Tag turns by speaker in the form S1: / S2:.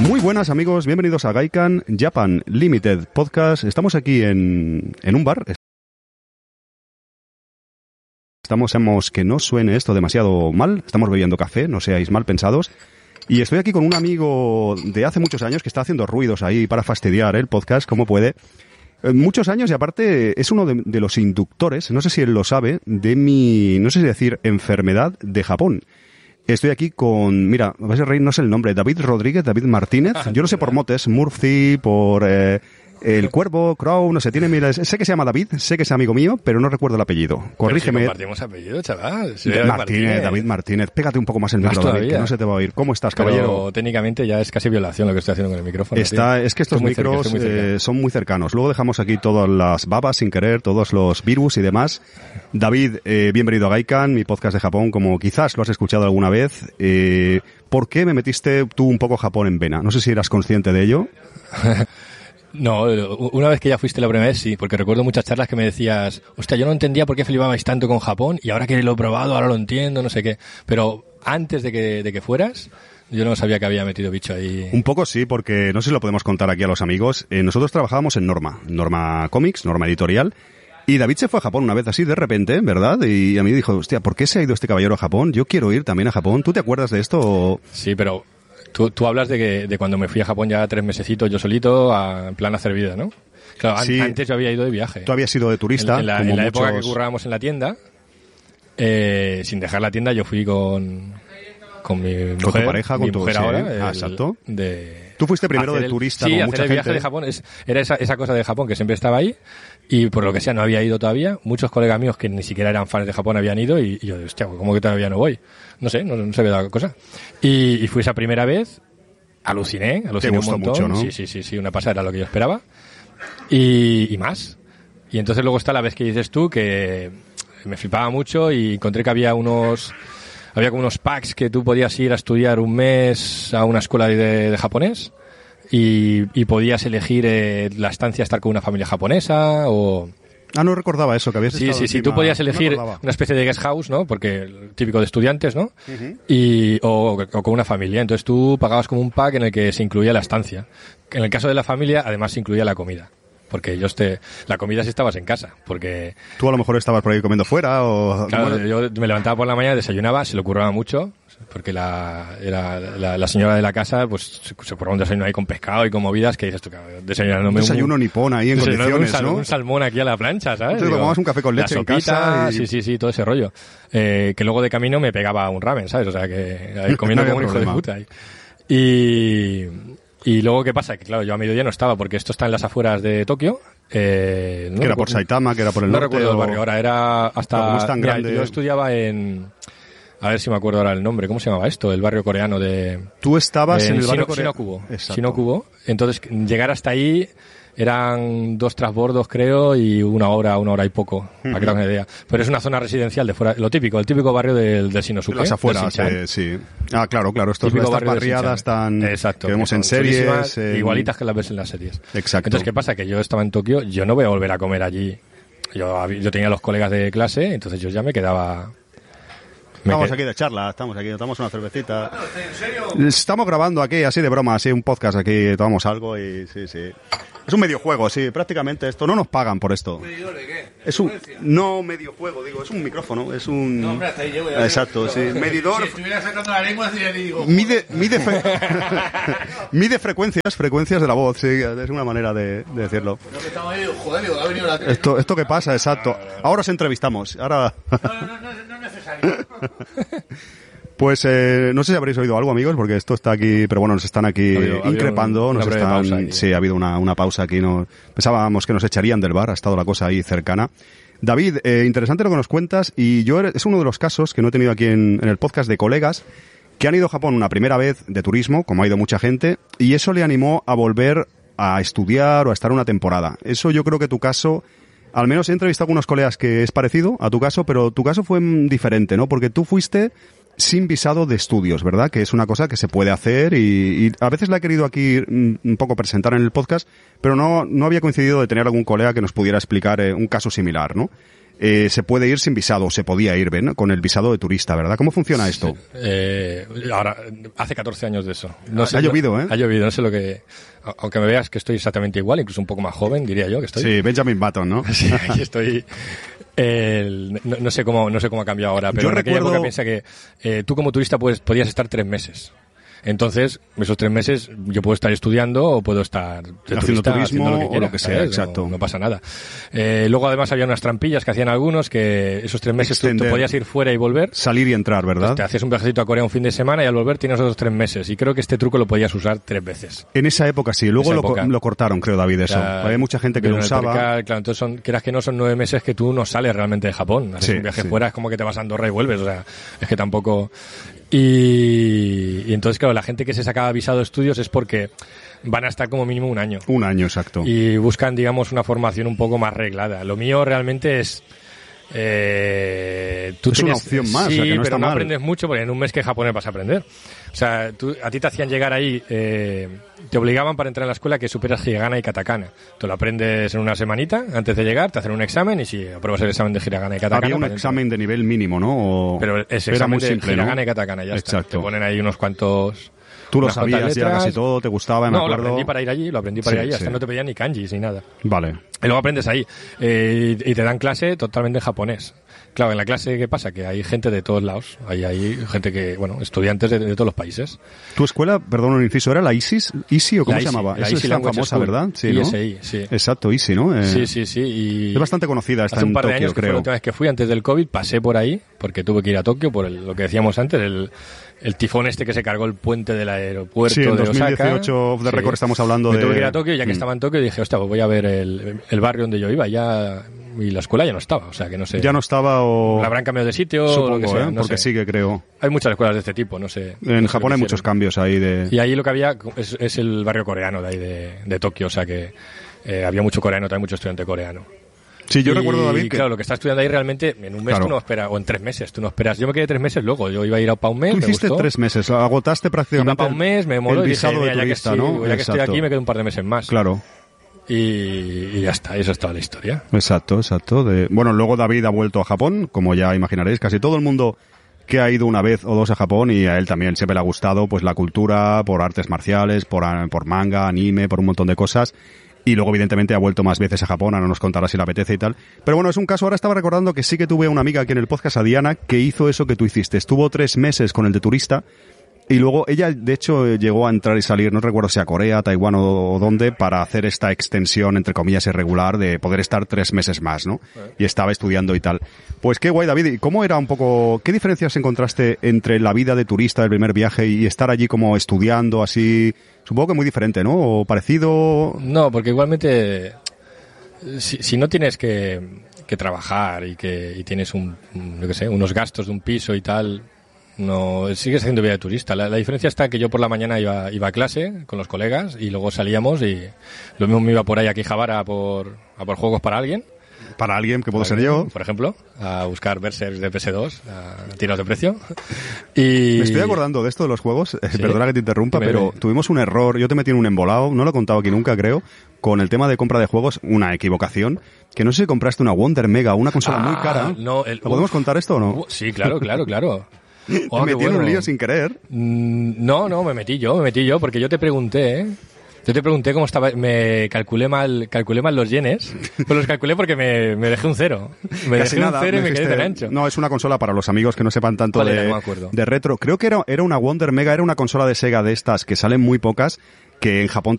S1: Muy buenas amigos, bienvenidos a Gaikan Japan Limited Podcast. Estamos aquí en un bar. Estamos que no suene esto demasiado mal. Estamos bebiendo café, no seáis mal pensados. Y estoy aquí con un amigo de hace muchos años que está haciendo ruidos ahí para fastidiar el podcast como puede. Muchos años y aparte es uno de los inductores, no sé si él lo sabe, de mi, no sé si decir, enfermedad de Japón. Estoy aquí con, mira, vais a reír, no sé el nombre, David Rodríguez, David Martínez. Yo no sé por motes, Murphy, por El Cuervo, Crow, no sé, tiene, mira, sé que se llama David, sé que es amigo mío, pero no recuerdo el apellido. Corrígeme.
S2: Si compartimos apellido, chaval. Sí,
S1: David Martínez. Pégate un poco más el micro, David, que no se te va a oír. ¿Cómo estás, caballero?
S2: Pero técnicamente ya es casi violación lo que estoy haciendo con el micrófono.
S1: Es que estos micros son muy cercanos. Luego dejamos aquí todas las babas sin querer, todos los virus y demás. David, bienvenido a Gaikan, mi podcast de Japón, como quizás lo has escuchado alguna vez. ¿Por qué me metiste tú un poco Japón en vena? No sé si eras consciente de ello.
S2: No, una vez que ya fuiste la primera vez, sí, porque recuerdo muchas charlas que me decías, hostia, yo no entendía por qué flipabais tanto con Japón y ahora que lo he probado, ahora lo entiendo, no sé qué. Pero antes de que fueras, yo no sabía que había metido bicho ahí.
S1: Un poco sí, porque no sé si lo podemos contar aquí a los amigos. Nosotros trabajábamos en Norma Comics, Norma Editorial. Y David se fue a Japón una vez así de repente, ¿verdad? Y a mí dijo, hostia, ¿por qué se ha ido este caballero a Japón? Yo quiero ir también a Japón. ¿Tú te acuerdas de esto?
S2: Sí, pero tú hablas de cuando me fui a Japón ya 3 mesecitos yo solito, en plan a hacer vida, ¿no? Claro, sí. Antes yo había ido de viaje.
S1: Tú habías ido de turista.
S2: En la época que currábamos en la tienda, sin dejar la tienda, yo fui con mi mujer.
S1: Con tu pareja, con
S2: mi mujer ahora.
S1: Exacto. Tú fuiste primero de turista con mucha gente. Sí,
S2: hacer el viaje de Japón. Era esa cosa de Japón que siempre estaba ahí. Y por lo que sea no había ido todavía. Muchos colegas míos que ni siquiera eran fans de Japón habían ido y yo, hostia, ¿cómo que todavía no voy? No sé, no se ve la cosa. Y fui esa primera vez, aluciné
S1: Te gustó
S2: un montón.
S1: Mucho, ¿no?
S2: Sí, una pasada, era lo que yo esperaba. Y más. Y entonces luego está la vez que dices tú que me flipaba mucho y encontré que había como unos packs que tú podías ir a estudiar un mes a una escuela de japonés. Y podías elegir la estancia, estar con una familia japonesa o...
S1: Ah, no recordaba eso, que habías estado
S2: Sí, tú podías elegir una especie de guest house, ¿no? Porque típico de estudiantes, ¿no? Uh-huh. O con una familia. Entonces tú pagabas como un pack en el que se incluía la estancia. En el caso de la familia, además se incluía la comida. Porque la comida si estabas en casa, porque...
S1: Tú a lo mejor estabas por ahí comiendo fuera o...
S2: Claro, yo me levantaba por la mañana, desayunaba, se le curraba mucho, porque la señora de la casa, pues, se curraba un desayuno ahí con pescado y con movidas, que dices tú, desayunándome
S1: un desayuno nipón ahí en condiciones, ¿no?
S2: Un salmón aquí a la plancha, ¿sabes?
S1: Entonces tomabas un café con leche
S2: en casa y... Sí, todo ese rollo. Que luego de camino me pegaba un ramen, ¿sabes? O sea, que comiendo como un hijo de puta ahí. Y luego, ¿qué pasa? Que claro, yo a mediodía no estaba, porque esto está en las afueras de Tokio.
S1: Que era por Saitama, que era por el norte.
S2: No recuerdo el barrio ahora, era hasta...
S1: Es tan grande.
S2: Yo estudiaba en... A ver si me acuerdo ahora el nombre. ¿Cómo se llamaba esto? El barrio coreano de...
S1: Tú estabas en el barrio coreano.
S2: Shinokubo. Entonces, llegar hasta ahí eran 2 transbordos, creo, y una hora y poco, para que te hagas una idea. Pero es una zona residencial de fuera, el típico barrio del Shinosuke.
S1: Las afueras, sí. Ah, claro, estas barriadas tan que vemos en series.
S2: Igualitas que las ves en las series.
S1: Exacto.
S2: Entonces, ¿qué pasa? Que yo estaba en Tokio, yo no voy a volver a comer allí. Yo tenía los colegas de clase, entonces yo ya me quedaba...
S1: Estamos aquí de charla, estamos una cervecita. ¿En serio? Estamos grabando aquí, así de broma, así un podcast aquí, tomamos algo y sí. Es un mediojuego, sí, prácticamente esto. No nos pagan por esto.
S3: ¿Un medidor de qué?
S1: No mediojuego, digo, es un micrófono, es un...
S3: No, hombre, hasta ahí llego ya.
S1: Exacto, sí. Medidor...
S3: Si estuviera sacando la lengua, digo...
S1: Mide frecuencias de la voz, sí, es una manera de decirlo.
S3: No, que estamos ahí, joder, digo, ha venido la tele.
S1: Esto que pasa, exacto. Ahora os entrevistamos, ahora...
S3: No es necesario.
S1: Pues no sé si habréis oído algo, amigos, porque esto está aquí, pero bueno, nos están aquí increpando, sí, ha habido una pausa aquí, pensábamos que nos echarían del bar, ha estado la cosa ahí cercana. David, interesante lo que nos cuentas, y es uno de los casos que no he tenido aquí en el podcast de colegas que han ido a Japón una primera vez de turismo, como ha ido mucha gente, y eso le animó a volver a estudiar o a estar una temporada. Eso yo creo que tu caso... Al menos he entrevistado a algunos colegas que es parecido a tu caso, pero tu caso fue diferente, ¿no? Porque tú fuiste sin visado de estudios, ¿verdad? Que es una cosa que se puede hacer y a veces la he querido aquí un poco presentar en el podcast, pero no había coincidido de tener algún colega que nos pudiera explicar un caso similar, ¿no? se puede ir sin visado, o se podía ir, ¿ven? Con el visado de turista, ¿verdad? ¿Cómo funciona esto?
S2: Ahora, hace 14 años de eso.
S1: No sé, ha llovido, ¿eh?
S2: Ha llovido, no sé lo que... Aunque me veas que estoy exactamente igual, incluso un poco más joven, diría yo que estoy.
S1: Sí, Benjamin Button, ¿no?
S2: Sí, aquí estoy... no sé cómo ha cambiado ahora, pero
S1: yo
S2: en aquella
S1: recuerdo...
S2: época piensa que tú como turista podías estar 3 meses. Entonces, esos 3 meses yo puedo estar estudiando o puedo estar
S1: haciendo turismo
S2: lo que quiera,
S1: o lo que sea, exacto.
S2: No pasa nada. Luego además había unas trampillas que hacían algunos que esos 3 meses tú podías ir fuera y volver.
S1: Salir y entrar, ¿verdad?
S2: Pues te hacías un viajecito a Corea un fin de semana y al volver tienes otros 3 meses. Y creo que este truco lo podías usar 3 veces.
S1: En esa época sí. Luego lo cortaron, creo, David, eso. Hay mucha gente que lo usaba.
S2: Claro, entonces quieras que no, son 9 meses que tú no sales realmente de Japón. Haces un viaje fuera, es como que te vas a Andorra y vuelves. O sea, es que tampoco... Y entonces, claro, la gente que se sacaba visado de estudios es porque van a estar como mínimo 1 año.
S1: 1 año, exacto.
S2: Y buscan, digamos, una formación un poco más reglada. Lo mío realmente es...
S1: es una opción más,
S2: sí,
S1: o sea, que no
S2: pero
S1: está
S2: no
S1: mal.
S2: aprendes mucho porque en un mes que japonés vas a aprender. O sea, a ti te hacían llegar ahí, te obligaban para entrar en la escuela que supieras hiragana y katakana. Tú lo aprendes en una semanita antes de llegar, te hacen un examen y si apruebas el examen de hiragana y katakana...
S1: Había un examen de nivel mínimo, ¿no?
S2: Pero ese examen de hiragana y katakana, ya está. Te ponen ahí unos cuantos...
S1: Tú lo sabías ya casi todo, te gustaba, me acuerdo.
S2: No, lo aprendí para ir allí, hasta no te pedían ni kanjis ni nada.
S1: Vale.
S2: Y luego aprendes ahí, y te dan clase totalmente en japonés. Claro, en la clase, ¿qué pasa? Que hay gente de todos lados. Hay gente que, estudiantes de todos los países.
S1: ¿Tu escuela, perdón, un inciso, era la ISI o cómo se llamaba?
S2: La
S1: Esa
S2: ISI
S1: es tan famosa,
S2: School.
S1: ¿verdad? Sí, ¿no?
S2: ISI, sí.
S1: Exacto, ISI, ¿no?
S2: Sí. Y
S1: es bastante conocida, está
S2: hace un
S1: en
S2: par de
S1: Tokio,
S2: años, que
S1: creo.
S2: fue la última vez que fui, antes del COVID, pasé por ahí, porque tuve que ir a Tokio por lo que decíamos antes, el tifón este que se cargó el puente del aeropuerto de Osaka.
S1: Sí, en 2018, de récord estamos hablando de...
S2: tuve que ir a Tokio, ya que estaba en Tokio, dije, hostia, pues voy a ver el barrio donde yo iba, y la escuela ya no estaba, o sea que no sé.
S1: Ya no estaba o...
S2: La habrán cambiado de sitio,
S1: supongo,
S2: o lo que sea, no
S1: porque
S2: sé.
S1: sigue, creo.
S2: Hay muchas escuelas de este tipo, no sé.
S1: En Japón hay muchos cambios ahí de...
S2: Y ahí lo que había es el barrio coreano de ahí de Tokio, o sea que había mucho coreano, también mucho estudiante coreano.
S1: Sí, yo recuerdo, David,
S2: claro, lo que estás estudiando ahí realmente, en un mes tú no esperas, o en 3 meses, tú no esperas. Yo me quedé 3 meses luego, yo iba a ir para un mes,
S1: Tú hiciste 3 meses, agotaste prácticamente
S2: iba para un mes, me moló
S1: el
S2: y dije,
S1: visado de turista, ¿no?
S2: Ya que estoy aquí, me quedo un par de meses más.
S1: Claro.
S2: Y ya está, eso es toda la historia.
S1: Exacto. Bueno, luego David ha vuelto a Japón, como ya imaginaréis, casi todo el mundo que ha ido una vez o dos a Japón, y a él también siempre le ha gustado pues la cultura, por artes marciales, por manga, anime, por un montón de cosas. Y luego, evidentemente, ha vuelto más veces a Japón, ahora nos contará si le apetece y tal. Pero bueno, es un caso, ahora estaba recordando que sí que tuve una amiga aquí en el podcast, a Diana, que hizo eso que tú hiciste. Estuvo 3 meses con el de turista, y luego ella, de hecho, llegó a entrar y salir, no recuerdo si a Corea, Taiwán o dónde, para hacer esta extensión, entre comillas, irregular, de poder estar 3 meses más, ¿no? Y estaba estudiando y tal. Pues qué guay, David. ¿Y cómo era un poco, qué diferencias encontraste entre la vida de turista del primer viaje y estar allí como estudiando, así? Supongo que muy diferente, ¿no? ¿O parecido?
S2: No, porque igualmente, si no tienes que trabajar y tienes unos gastos de un piso y tal, no sigues haciendo vida de turista. La diferencia está que yo por la mañana iba a clase con los colegas y luego salíamos y lo mismo me iba por ahí a Quijabara a por juegos para alguien.
S1: Para alguien que puedo ser yo.
S2: Por ejemplo, a buscar Berserk de PS2 a tiros de precio. Y...
S1: Me estoy acordando de esto de los juegos, ¿sí? Perdona que te interrumpa, pero tuvimos un error, yo te metí en un embolado, no lo he contado aquí nunca creo, con el tema de compra de juegos, una equivocación, que no sé si compraste una Wonder Mega, una consola muy cara.
S2: No,
S1: ¿Lo podemos contar esto o no?
S2: Sí, claro.
S1: Me metí en un lío sin querer.
S2: No, me metí yo, porque yo te pregunté, Yo te pregunté cómo estaba, me calculé mal los yenes, pues los calculé porque me dejé un 0. Me
S1: Casi
S2: dejé
S1: nada,
S2: un 0 y me
S1: dijiste,
S2: quedé de ancho.
S1: No, es una consola para los amigos que no sepan tanto de retro. Creo que era una Wonder Mega, era una consola de Sega de estas que salen muy pocas, que en Japón